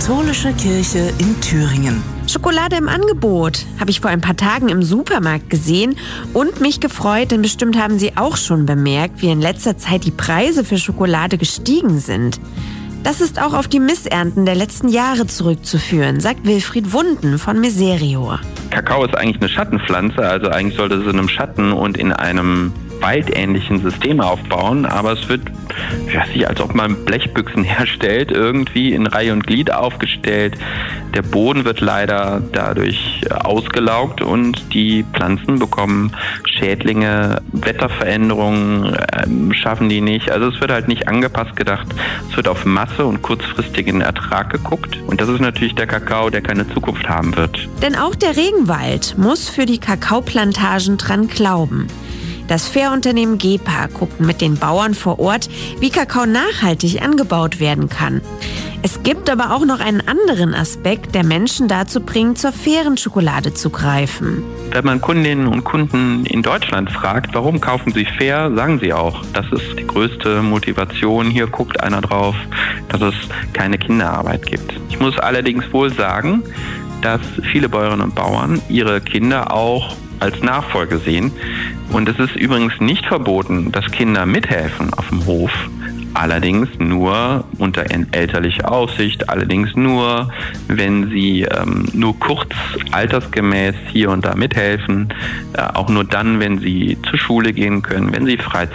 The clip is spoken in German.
Katholische Kirche in Thüringen. Schokolade im Angebot, habe ich vor ein paar Tagen im Supermarkt gesehen und mich gefreut, denn bestimmt haben Sie auch schon bemerkt, wie in letzter Zeit die Preise für Schokolade gestiegen sind. Das ist auch auf die Missernten der letzten Jahre zurückzuführen, sagt Wilfried Wunden von Meserior. Kakao ist eigentlich eine Schattenpflanze, also eigentlich sollte sie in einem Schatten und in einem waldähnlichen System aufbauen, aber es wird als ob man Blechbüchsen herstellt, irgendwie in Reihe und Glied aufgestellt. Der Boden wird leider dadurch ausgelaugt und die Pflanzen bekommen Schädlinge, Wetterveränderungen schaffen die nicht. Also es wird halt nicht angepasst gedacht. Es wird auf Masse und kurzfristigen Ertrag geguckt. Und das ist natürlich der Kakao, der keine Zukunft haben wird. Denn auch der Regenwald muss für die Kakaoplantagen dran glauben. Das Fährunternehmen GEPA guckt mit den Bauern vor Ort, wie Kakao nachhaltig angebaut werden kann. Es gibt aber auch noch einen anderen Aspekt, der Menschen dazu bringt, zur fairen Schokolade zu greifen. Wenn man Kundinnen und Kunden in Deutschland fragt, warum kaufen sie fair, sagen sie auch, das ist die größte Motivation. Hier guckt einer drauf, dass es keine Kinderarbeit gibt. Ich muss allerdings wohl sagen, dass viele Bäuerinnen und Bauern ihre Kinder auch als Nachfolge sehen. Und es ist übrigens nicht verboten, dass Kinder mithelfen auf dem Hof. Allerdings nur unter elterlicher Aufsicht, allerdings nur, wenn sie nur kurz altersgemäß hier und da mithelfen. Auch nur dann, wenn sie zur Schule gehen können, wenn sie Freizeit